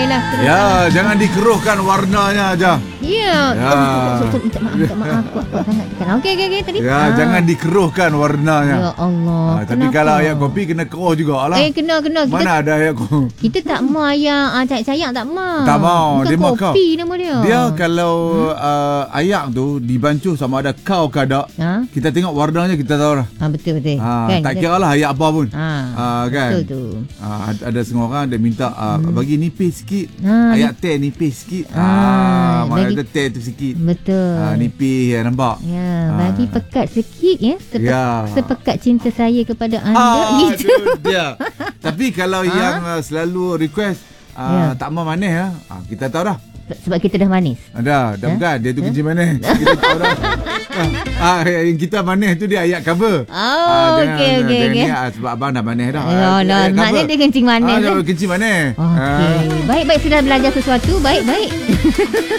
lah. Ya, jangan dikeruhkan warnanya aja. Ya. Ya. Minta maaf kuat sangat. Okey tadi. Ya, jangan dikeruhkan warnanya. Ya Allah. Tapi kalau ayak kopi kena keruh jugalah. Kena. Mana ada ayak kopi? Kita tak mau ayak sayang tak mau. Tak mau. Bukan Dia mau kau. kopi nama dia. Dia kalau ayak tu dibancuh sama ada kau ke tak, kita tengok warnanya kita tahu lah. Betul. Kan? Tak kira lah ayak apa pun. Kan? Betul tu. Ada setengah orang dia minta bagi nipis sikit. Ayak teh nipis sikit. Mana ada teh tu sikit. Betul. Nipis nampak. Ya, bagi pekat sikit ya. Sepekat cinta saya kepada anda gitu. Dia. Tapi kalau yang selalu request tak mau manis kita tahu dah. Sebab kita dah manis. Dah bukan. Dia tu kencing manis. Kita tahu dah. Yang kita manis tu dia ayak cover. Okey. Sebab abang dah manis dah. Maknanya dia kencing manis. Kencing manis. Okey. Baik, sudah belajar sesuatu. Baik.